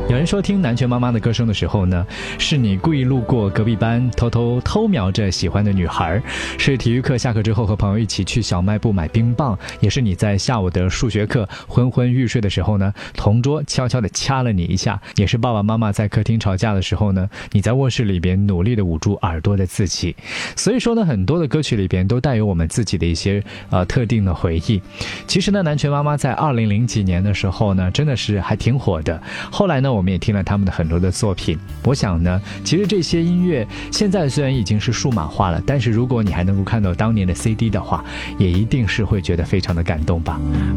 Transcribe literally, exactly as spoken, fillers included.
有人说听南拳妈妈的歌声的时候呢，是你故意路过隔壁班偷偷偷瞄着喜欢的女孩，是体育课下课之后和朋友一起去小卖部买冰棒，也是你在下午的数学课昏昏欲睡的时候呢，同桌悄悄地掐了你一下，也是爸爸妈妈在客厅吵架的时候呢，你在卧室里边努力地捂住耳朵的自己。所以说呢，很多的歌曲里边都带有我们自己的一些呃特定的回忆。其实呢，南拳妈妈在二零零几年的时候呢，真的是还挺火的。后来呢，我们也听了他们的很多的作品。我想呢，其实这些音乐现在虽然已经是数码化了，但是如果你还能够看到当年的 C D 的话，也一定是会觉得非常的感动吧。